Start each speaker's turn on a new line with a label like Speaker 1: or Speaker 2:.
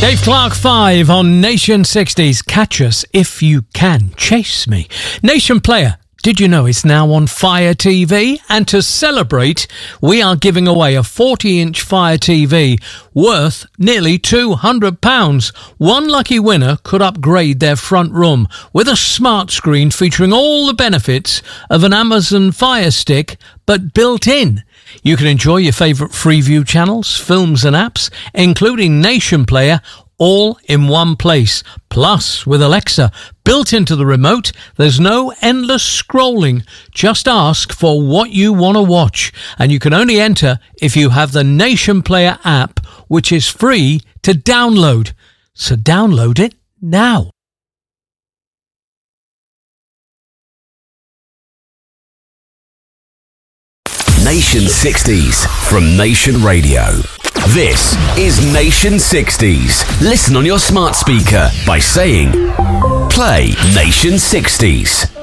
Speaker 1: Dave Clark 5 on Nation 60s. Catch us if you can. Chase me. Nation Player, did you know it's now on Fire TV? And to celebrate, we are giving away a 40-inch Fire TV worth nearly £200. One lucky winner could upgrade their front room with a smart screen featuring all the benefits of an Amazon Fire Stick, but built in. You can enjoy your favourite Freeview channels, films and apps, including Nation Player, all in one place. Plus, with Alexa built into the remote, there's no endless scrolling. Just ask for what you want to watch. And you can only enter if you have the Nation Player app, which is free to download. So download it now.
Speaker 2: Nation 60s from Nation Radio. This is Nation 60s. Listen on your smart speaker by saying, play Nation 60s.